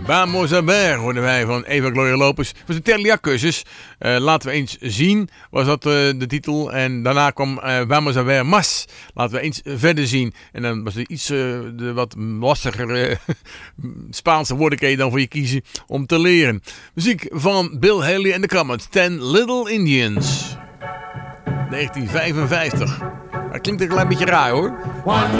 Vamos a ver, hoorden wij van Eva Gloria Lopez. Het was een Terlia-cursus. Laten we eens zien, was dat de titel. En daarna kwam Vamos a ver más. Laten we eens verder zien. En dan was er iets de wat lastiger Spaanse woorden kun je dan voor je kiezen om te leren. Muziek van Bill Haley en the Comets. 10 Little Indians. 1955. Dat klinkt een klein beetje raar hoor. One